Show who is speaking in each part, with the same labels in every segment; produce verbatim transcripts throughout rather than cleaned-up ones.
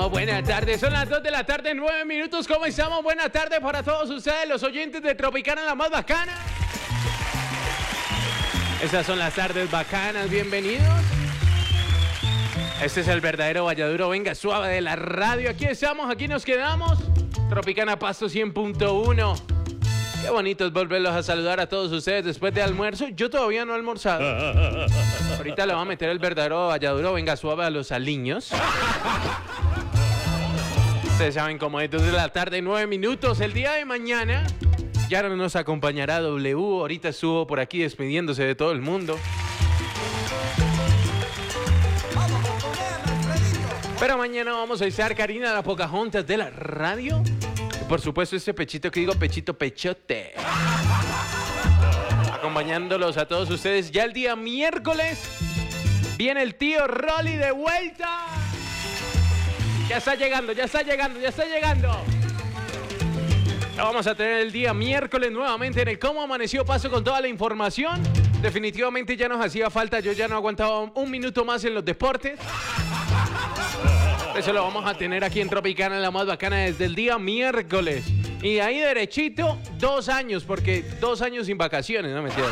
Speaker 1: Oh, buenas tardes, son las dos de la tarde, nueve minutos, ¿cómo estamos? Buenas tardes para todos ustedes, los oyentes de Tropicana, la más bacana. Esas son las tardes bacanas, bienvenidos. Este es el verdadero Valladuro, venga, suave de la radio. Aquí estamos, aquí nos quedamos. Tropicana Pasto cien punto uno. Qué bonito es volverlos a saludar a todos ustedes después de almuerzo. Yo todavía no he almorzado. Ahorita le voy a meter el verdadero Valladuro, venga, suave a los aliños. Ustedes saben cómo es, dos de la tarde, nueve minutos. El día de mañana ya no nos acompañará W. Ahorita estuvo por aquí despidiéndose de todo el mundo. Pero mañana vamos a estar Karina, la Pocahontas de la radio. Y por supuesto este pechito que digo, pechito pechote. Acompañándolos a todos ustedes. Ya el día miércoles viene el tío Rolly de vuelta. Ya está llegando, ya está llegando, ya está llegando. Lo vamos a tener el día miércoles nuevamente en el Cómo Amaneció Paso con toda la información. Definitivamente ya nos hacía falta, yo ya no aguantaba un minuto más en los deportes. Eso lo vamos a tener aquí en Tropicana, la más bacana, desde el día miércoles. Y de ahí derechito, dos años, porque dos años sin vacaciones, no me entiendes.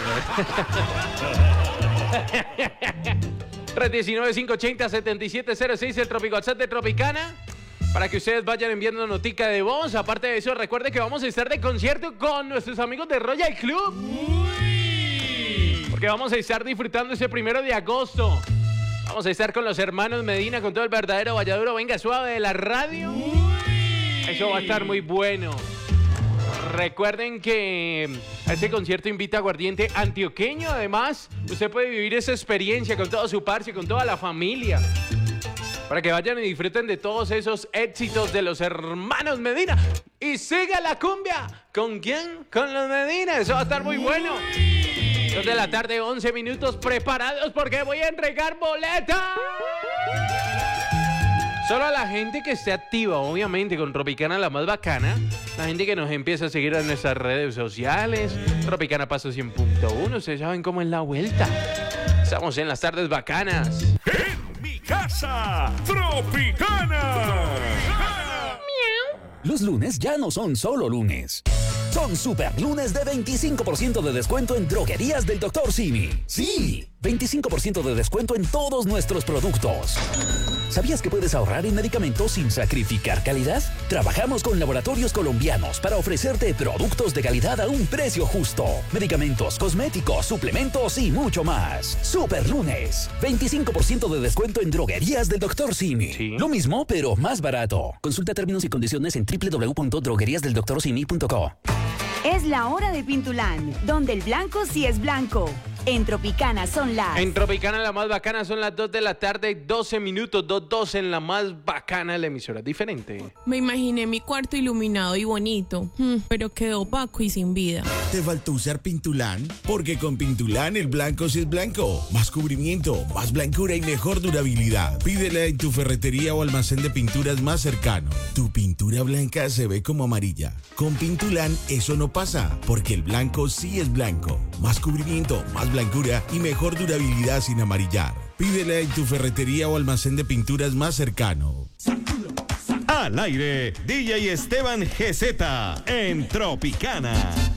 Speaker 1: tres uno nueve, cinco ocho cero, siete siete cero seis, el Tropico WhatsApp de Tropicana, para que ustedes vayan enviando notica de voz. Aparte de eso, recuerde que vamos a estar de concierto con nuestros amigos de Royal Club. Uy. Porque vamos a estar disfrutando ese primero de agosto. Vamos a estar con los hermanos Medina, con todo el verdadero Valladuro, venga, suave de la radio. Uy. Eso va a estar muy bueno. Recuerden que a este concierto invita aguardiente antioqueño. Además, usted puede vivir esa experiencia con todo su parche, con toda la familia, para que vayan y disfruten de todos esos éxitos de los hermanos Medina. Y siga la cumbia. ¿Con quién? Con los Medina. Eso va a estar muy bueno. dos de la tarde, once minutos, preparados porque voy a entregar boletas. Solo a la gente que esté activa, obviamente, con Tropicana, la más bacana. La gente que nos empieza a seguir en nuestras redes sociales. Tropicana Paso cien punto uno. Ustedes saben cómo es la vuelta. Estamos en las tardes bacanas.
Speaker 2: ¡En mi casa! ¡Tropicana! ¡Tropicana!
Speaker 3: Los lunes ya no son solo lunes. Son super lunes de veinticinco por ciento de descuento en droguerías del doctor Simi. Sí, veinticinco por ciento de descuento en todos nuestros productos. ¿Sabías que puedes ahorrar en medicamentos sin sacrificar calidad? Trabajamos con laboratorios colombianos para ofrecerte productos de calidad a un precio justo. Medicamentos, cosméticos, suplementos y mucho más. Super lunes, veinticinco por ciento de descuento en droguerías del doctor Simi. ¿Sí? Lo mismo, pero más barato. Consulta términos y condiciones en doble u doble u doble u punto droguerías del doctor simi punto co.
Speaker 4: Es la hora de Pintulán, donde el blanco sí es blanco. En Tropicana son las...
Speaker 1: En Tropicana, la más bacana, son las dos de la tarde, doce minutos, dos doce en la más bacana, la emisora diferente.
Speaker 5: Me imaginé mi cuarto iluminado y bonito, pero quedó opaco y sin vida.
Speaker 6: ¿Te faltó usar Pintulán? Porque con Pintulán el blanco sí es blanco. Más cubrimiento, más blancura y mejor durabilidad. Pídela en tu ferretería o almacén de pinturas más cercano. Tu pintura blanca se ve como amarilla. Con Pintulán eso no pasa, porque el blanco sí es blanco. Más cubrimiento, más blancura y mejor durabilidad sin amarillar. Pídela en tu ferretería o almacén de pinturas más cercano.
Speaker 2: Al aire, D J Esteban G Z en Tropicana.